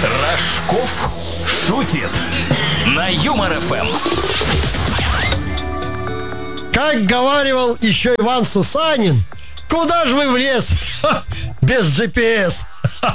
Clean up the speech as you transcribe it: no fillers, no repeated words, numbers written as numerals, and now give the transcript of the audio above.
Рожков шутит на Юмор ФМ. Как говаривал еще Иван Сусанин, куда ж вы в лес без GPS?